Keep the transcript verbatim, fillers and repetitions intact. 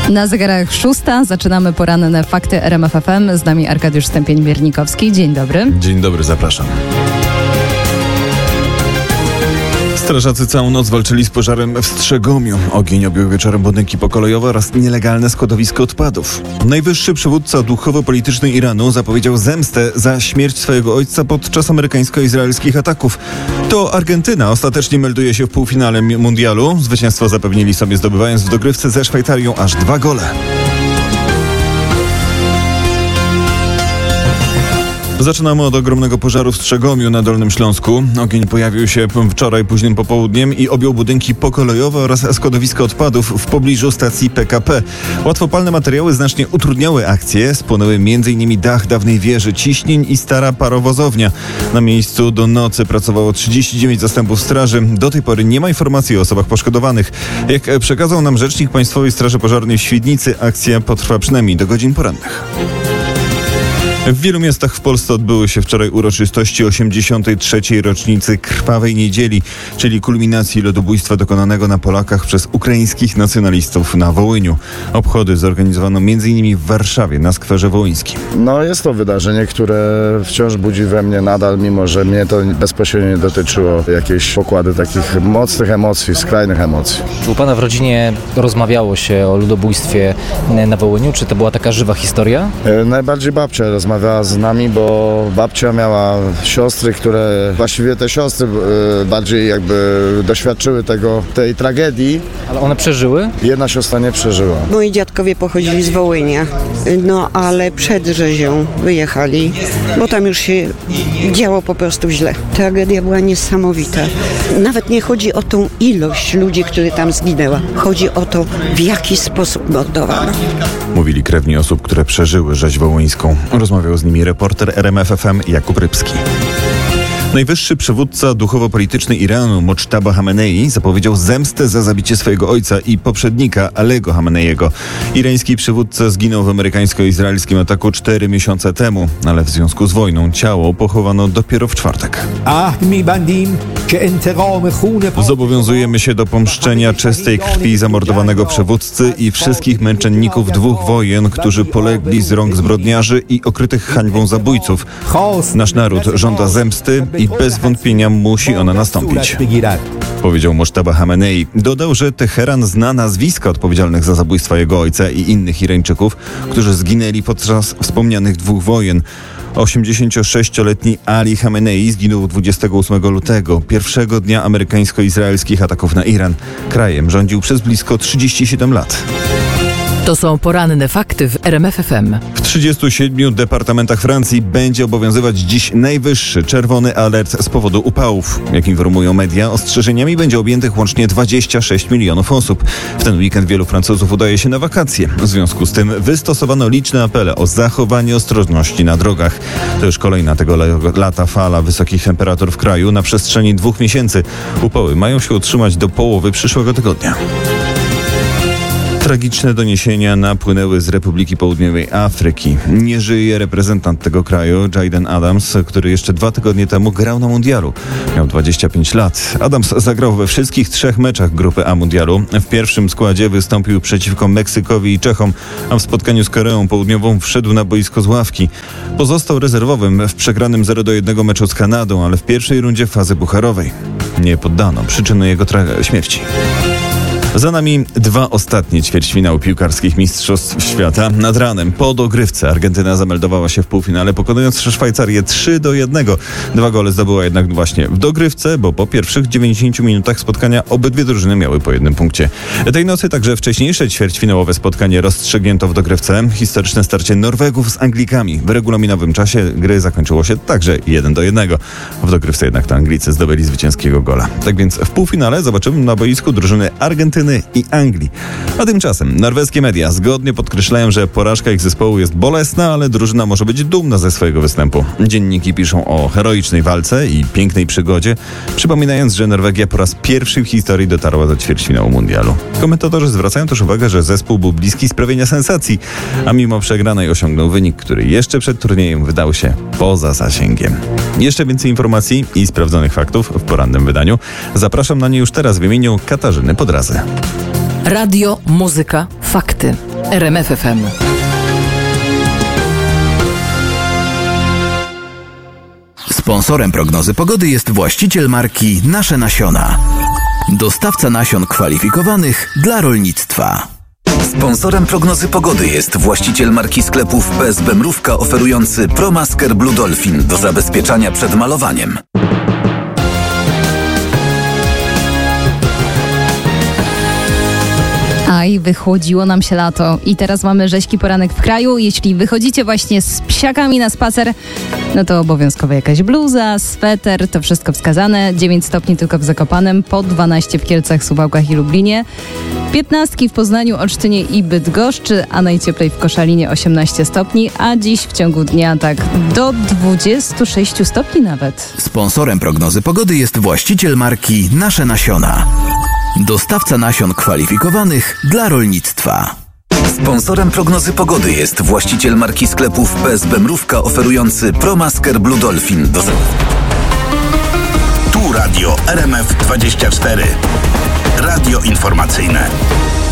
Na zegarach szósta zaczynamy poranne fakty R M F F M. Z nami Arkadiusz Stępień-Miernikowski. Dzień dobry. Dzień dobry, zapraszam. Strażacy całą noc walczyli z pożarem w Strzegomiu. Ogień objął wieczorem budynki pokolejowe oraz nielegalne składowisko odpadów. Najwyższy przywódca duchowo-polityczny Iranu zapowiedział zemstę za śmierć swojego ojca podczas amerykańsko-izraelskich ataków. To Argentyna ostatecznie melduje się w półfinale mundialu. Zwycięstwo zapewnili sobie, zdobywając w dogrywce ze Szwajcarią aż dwa gole. Zaczynamy od ogromnego pożaru w Strzegomiu na Dolnym Śląsku. Ogień pojawił się wczoraj późnym popołudniem i objął budynki pokolejowe oraz składowisko odpadów w pobliżu stacji P K P. Łatwopalne materiały znacznie utrudniały akcję. Spłonęły m.in. dach dawnej wieży ciśnień i stara parowozownia. Na miejscu do nocy pracowało trzydzieści dziewięć zastępów straży. Do tej pory nie ma informacji o osobach poszkodowanych. Jak przekazał nam rzecznik Państwowej Straży Pożarnej w Świdnicy, akcja potrwa przynajmniej do godzin porannych. W wielu miastach w Polsce odbyły się wczoraj uroczystości osiemdziesiątej trzeciej rocznicy Krwawej Niedzieli, czyli kulminacji ludobójstwa dokonanego na Polakach przez ukraińskich nacjonalistów na Wołyniu. Obchody zorganizowano między innymi w Warszawie, na Skwerze Wołyńskim. No jest to wydarzenie, które wciąż budzi we mnie nadal, mimo że mnie to bezpośrednio nie dotyczyło, jakieś pokłady takich mocnych emocji, skrajnych emocji. Czy u pana w rodzinie rozmawiało się o ludobójstwie na Wołyniu? Czy to była taka żywa historia? E, najbardziej babcia rozmawiała z nami, bo babcia miała siostry, które właściwie te siostry e, bardziej jakby doświadczyły tego, tej tragedii. Ale one przeżyły? Jedna siostra nie przeżyła. Moi dziadkowie pochodzili z Wołynia, no ale przed rzezią wyjechali, bo tam już się działo po prostu źle. Tragedia była niesamowita. Nawet nie chodzi o tą ilość ludzi, którzy tam zginęła. Chodzi o to, w jaki sposób mordowano. Mówili krewni osób, które przeżyły rzeź wołyńską. Rozmawiał z nimi reporter R M F F M Jakub Rybski. Najwyższy przywódca duchowo-polityczny Iranu, Mochtaba Hamenei, zapowiedział zemstę za zabicie swojego ojca i poprzednika, Alego Hameneiego. Irański przywódca zginął w amerykańsko-izraelskim ataku cztery miesiące temu, ale w związku z wojną ciało pochowano dopiero w czwartek. Zobowiązujemy się do pomszczenia czystej krwi zamordowanego przywódcy i wszystkich męczenników dwóch wojen, którzy polegli z rąk zbrodniarzy i okrytych hańbą zabójców. Nasz naród żąda zemsty i bez wątpienia musi ona nastąpić, powiedział Mochtaba Hamenei. Dodał, że Teheran zna nazwiska odpowiedzialnych za zabójstwa jego ojca i innych Irańczyków, którzy zginęli podczas wspomnianych dwóch wojen. osiemdziesięciosześcioletni Ali Hamenei zginął dwudziestego ósmego lutego, pierwszego dnia amerykańsko-izraelskich ataków na Iran. Krajem rządził przez blisko trzydzieści siedem lat. To są poranne fakty w R M F F M. W trzydziestu siedmiu departamentach Francji będzie obowiązywać dziś najwyższy czerwony alert z powodu upałów. Jak informują media, ostrzeżeniami będzie objętych łącznie dwadzieścia sześć milionów osób. W ten weekend wielu Francuzów udaje się na wakacje. W związku z tym wystosowano liczne apele o zachowanie ostrożności na drogach. To już kolejna tego lata fala wysokich temperatur w kraju na przestrzeni dwóch miesięcy. Upały mają się utrzymać do połowy przyszłego tygodnia. Tragiczne doniesienia napłynęły z Republiki Południowej Afryki. Nie żyje reprezentant tego kraju, Jayden Adams, który jeszcze dwa tygodnie temu grał na mundialu. Miał dwadzieścia pięć lat. Adams zagrał we wszystkich trzech meczach grupy A mundialu. W pierwszym składzie wystąpił przeciwko Meksykowi i Czechom, a w spotkaniu z Koreą Południową wszedł na boisko z ławki. Pozostał rezerwowym w przegranym zero do jednego meczu z Kanadą, ale w pierwszej rundzie fazy pucharowej nie poddano przyczyny jego tra- śmierci. Za nami dwa ostatnie ćwierćfinały piłkarskich Mistrzostw Świata. Nad ranem po dogrywce Argentyna zameldowała się w półfinale, pokonując Szwajcarię trzy do jednego. Dwa gole zdobyła jednak właśnie w dogrywce, bo po pierwszych dziewięćdziesięciu minutach spotkania obydwie drużyny miały po jednym punkcie. Tej nocy także wcześniejsze ćwierćfinałowe spotkanie rozstrzygnięto w dogrywce. Historyczne starcie Norwegów z Anglikami. W regulaminowym czasie gry zakończyło się także jeden do jednego. W dogrywce jednak to Anglicy zdobyli zwycięskiego gola. Tak więc w półfinale zobaczymy na boisku drużyny Argentyny i Anglii. A tymczasem norweskie media zgodnie podkreślają, że porażka ich zespołu jest bolesna, ale drużyna może być dumna ze swojego występu. Dzienniki piszą o heroicznej walce i pięknej przygodzie, przypominając, że Norwegia po raz pierwszy w historii dotarła do ćwierćfinału mundialu. Komentatorzy zwracają też uwagę, że zespół był bliski sprawienia sensacji, a mimo przegranej osiągnął wynik, który jeszcze przed turniejem wydał się poza zasięgiem. Jeszcze więcej informacji i sprawdzonych faktów w porannym wydaniu. Zapraszam na nie już teraz w imieniu Katarzyny Podrazy. Radio, muzyka, fakty. R M F F M. Sponsorem prognozy pogody jest właściciel marki Nasze Nasiona. Dostawca nasion kwalifikowanych dla rolnictwa. Sponsorem prognozy pogody jest właściciel marki sklepów P S B Mrówka oferujący ProMasker Blue Dolphin do zabezpieczania przed malowaniem. A i wychłodziło nam się lato i teraz mamy rzeźki poranek w kraju. Jeśli wychodzicie właśnie z psiakami na spacer, no to obowiązkowo jakaś bluza, sweter, to wszystko wskazane. dziewięć stopni tylko w Zakopanem, po dwanaście w Kielcach, Suwałkach i Lublinie. piętnastki w Poznaniu, Olsztynie i Bydgoszczy, a najcieplej w Koszalinie osiemnaście stopni, a dziś w ciągu dnia tak do dwudziestu sześciu stopni nawet. Sponsorem prognozy pogody jest właściciel marki Nasze Nasiona. Dostawca nasion kwalifikowanych dla rolnictwa. Sponsorem prognozy pogody jest właściciel marki sklepów P S B Mrówka oferujący ProMasker Blue Dolphin do Tu radio R M F dwadzieścia cztery. Radio informacyjne.